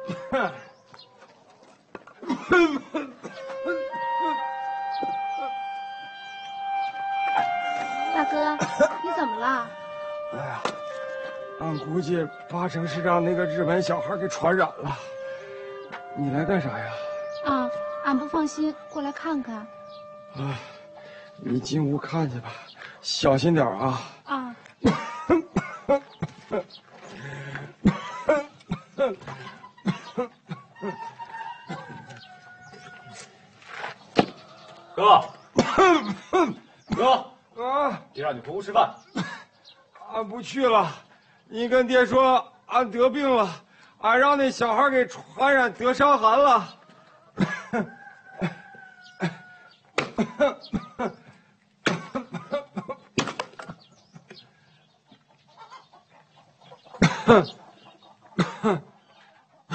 大哥，你怎么了？ 哎呀，俺估计八成是让那个日本小孩给传染了。你来干啥呀？ 啊，俺不放心，过来看看。 啊，你进屋看去吧，小心点啊。 啊。 哥，哥啊！ 爹让你回屋吃饭。 俺不去了，你跟爹说俺得病了，俺让那小孩给传染得伤寒了。